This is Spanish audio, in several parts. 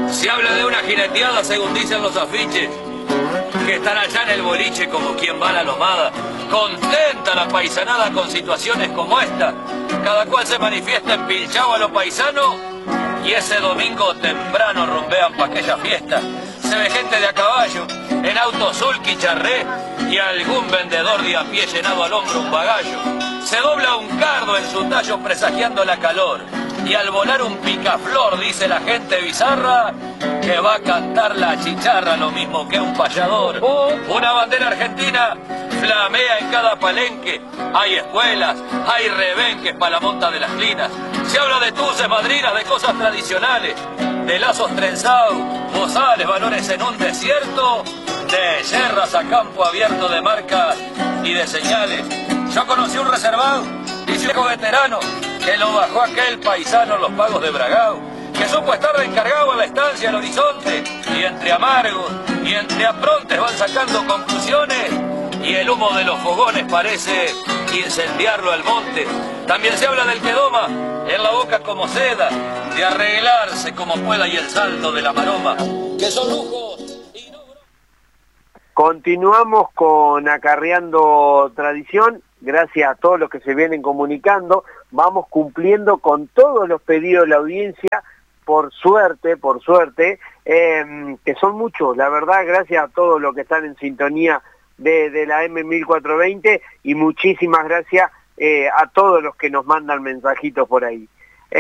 Se habla de una jineteada, según dicen los afiches, que están allá en el boliche como quien va a la lomada. Contenta la paisanada con situaciones como esta. Cada cual se manifiesta empilchado a los paisanos y ese domingo temprano rumbean pa' aquella fiesta. Se ve gente de a caballo, en auto sulky charré y algún vendedor de a pie llenado al hombro un bagallo. Se dobla un cardo en su tallo presagiando la calor. Y al volar un picaflor, dice la gente bizarra, que va a cantar la chicharra lo mismo que un payador. Una bandera argentina flamea en cada palenque. Hay escuelas, hay rebenques para la monta de las clinas. Se habla de tuces, madrinas, de cosas tradicionales, de lazos trenzados, bozales, valores en un desierto, de yerras a campo abierto de marcas y de señales. Yo conocí un reservado, dice un veterano, que lo bajó aquel paisano los pagos de Bragao, que supo estar de encargado en la estancia al horizonte, y entre amargos y entre aprontes van sacando conclusiones, y el humo de los fogones parece incendiarlo al monte. También se habla del que doma en la boca como seda, de arreglarse como pueda y el salto de la maroma, que son lujos y no... Continuamos con Acarreando Tradición. Gracias a todos los que se vienen comunicando, vamos cumpliendo con todos los pedidos de la audiencia, por suerte, que son muchos, la verdad, gracias a todos los que están en sintonía de la M1420 y muchísimas gracias a todos los que nos mandan mensajitos por ahí.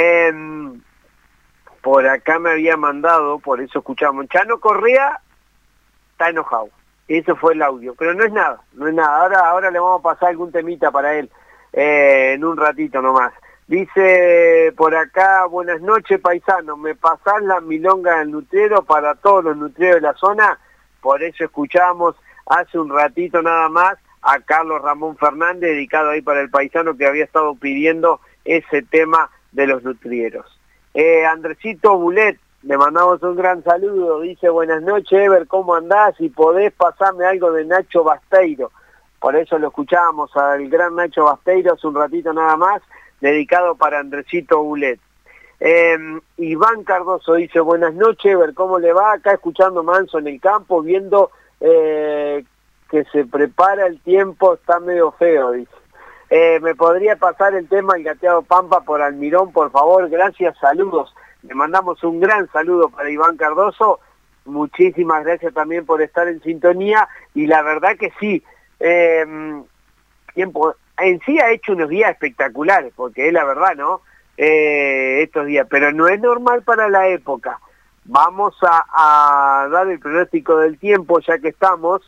Por acá me había mandado, por eso escuchamos, Chano Correa está enojado. Eso fue el audio, pero no es nada. Ahora le vamos a pasar algún temita para él, en un ratito nomás. Dice por acá, buenas noches paisano, ¿me pasás la milonga del nutriero para todos los nutrieros de la zona? Por eso escuchamos hace un ratito nada más a Carlos Ramón Fernández, dedicado ahí para el paisano que había estado pidiendo ese tema de los nutrieros. Andresito Bulet, le mandamos un gran saludo, dice buenas noches Ever, ¿cómo andás? Si podés pasarme algo de Nacho Basteiro. Por eso lo escuchábamos al gran Nacho Basteiro hace un ratito nada más, dedicado para Andresito Bulet. Iván Cardoso dice buenas noches Ever, ¿cómo le va? Acá escuchando Manso en el campo, viendo que se prepara el tiempo, está medio feo, dice. ¿Me podría pasar el tema El Gateado Pampa por Almirón, por favor? Gracias, saludos. Le mandamos un gran saludo para Iván Cardoso, muchísimas gracias también por estar en sintonía, y la verdad que sí, en sí ha hecho unos días espectaculares, porque es la verdad, ¿no? Estos días, pero no es normal para la época. Vamos a dar el pronóstico del tiempo, ya que estamos.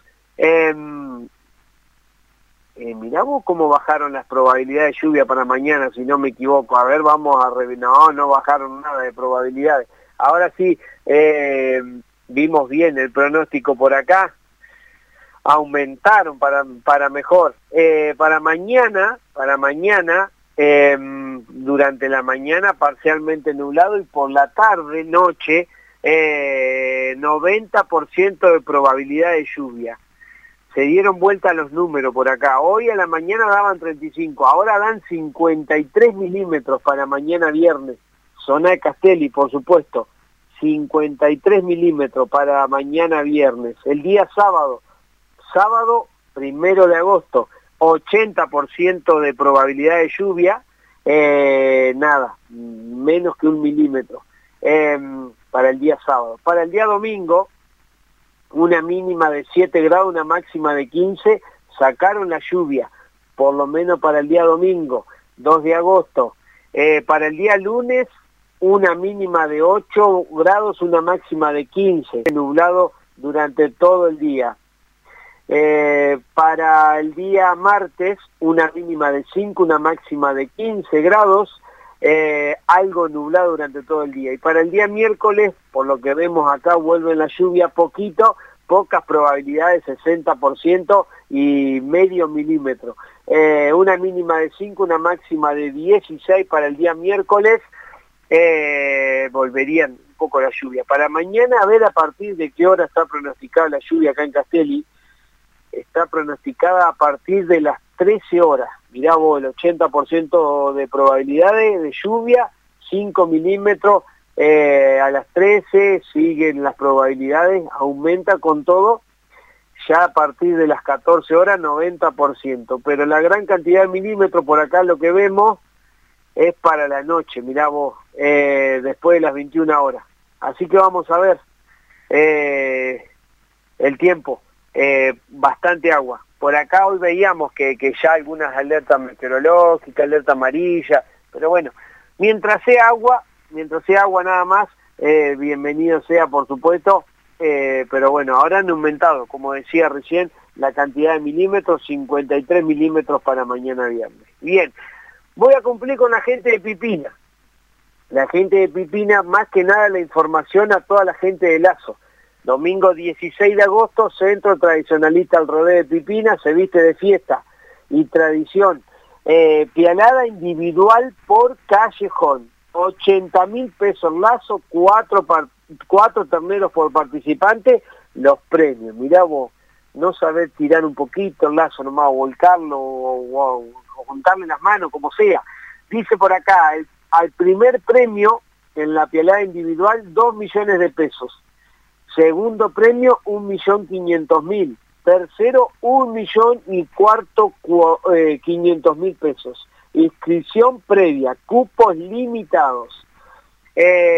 Miramos cómo bajaron las probabilidades de lluvia para mañana, si no me equivoco. A ver, vamos a revisar. No bajaron nada de probabilidades. Ahora sí, vimos bien el pronóstico por acá. Aumentaron para mejor. Para mañana, durante la mañana parcialmente nublado y por la tarde, noche, 90% de probabilidad de lluvia. Se dieron vuelta los números por acá. Hoy a la mañana daban 35, ahora dan 53 milímetros para mañana viernes. Zona de Castelli, por supuesto. 53 milímetros para mañana viernes. El día sábado 1 de agosto, 80% de probabilidad de lluvia, nada, menos que 1 milímetro para el día sábado. Para el día domingo, una mínima de 7 grados, una máxima de 15, sacaron la lluvia, por lo menos para el día domingo, 2 de agosto. Para el día lunes, una mínima de 8 grados, una máxima de 15, nublado durante todo el día. Para el día martes, una mínima de 5, una máxima de 15 grados, algo nublado durante todo el día. Y para el día miércoles, por lo que vemos acá, vuelve la lluvia pocas probabilidades, 60% y medio milímetro. Una mínima de 5, una máxima de 16 para el día miércoles, volverían un poco la lluvia. Para mañana, a ver a partir de qué hora está pronosticada la lluvia acá en Castelli. Está pronosticada a partir de las 13 horas. Mirá vos, el 80% de probabilidades de lluvia, 5 milímetros a las 13 siguen las probabilidades, aumenta con todo, ya a partir de las 14 horas 90%, pero la gran cantidad de milímetros por acá lo que vemos es para la noche, mirá vos, después de las 21 horas. Así que vamos a ver el tiempo, bastante agua. Por acá hoy veíamos que ya algunas alertas meteorológicas, alerta amarilla, pero bueno, mientras sea agua nada más, bienvenido sea por supuesto, pero bueno, ahora han aumentado, como decía recién, la cantidad de milímetros, 53 milímetros para mañana viernes. Bien, voy a cumplir con la gente de Pipina. La gente de Pipina, más que nada la información a toda la gente de Lazo. Domingo 16 de agosto, Centro Tradicionalista al Rodeo de Pipina, se viste de fiesta y tradición. Pialada individual por callejón, 80.000 pesos Lazo, 4 terneros por participante, los premios. Mirá vos, no saber tirar un poquito el Lazo nomás, o volcarlo, o juntarle las manos, como sea. Dice por acá, al primer premio en la pialada individual, 2 millones de pesos. Segundo premio, 1.500.000. Tercero, 1.400.000 y cuarto, 500.000 pesos. Inscripción previa, cupos limitados.